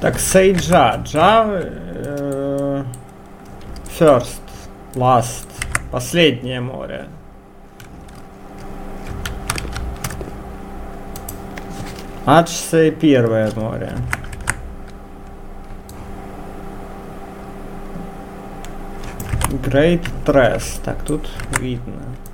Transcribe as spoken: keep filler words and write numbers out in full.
Так, Сейджа. Джа... Э, first. Last. Последнее море. Ачсей первое море. Great Tress. Так, тут видно.